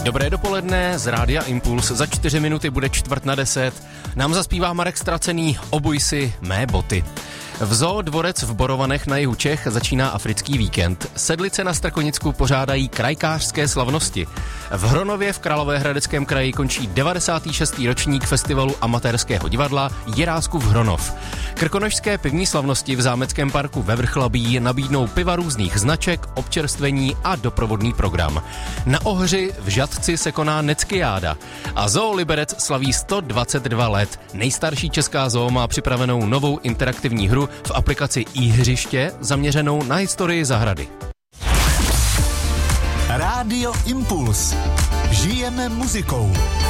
Dobré dopoledne z Rádia Impuls. Za 4 minuty bude 9:45. Nám zaspívá Marek Stracený Obuj si mé boty. V Zoo Dvorec v Borovanech na jihu Čech začíná africký víkend. Sedlice na Strakonicku pořádají krajkářské slavnosti. V Hronově v Královéhradeckém kraji končí 96. ročník festivalu amatérského divadla Jiráskův Hronov. Krkonošské pivní slavnosti v Zámeckém parku ve Vrchlabí nabídnou piva různých značek, občerstvení a doprovodný program. Na Ohři v Žatci se koná Neckyáda. A Zoo Liberec slaví 122 let. Nejstarší česká zoo má připravenou novou interaktivní hru v aplikaci iHřiště zaměřenou na historii zahrady. Rádio Impuls. Žijeme muzikou.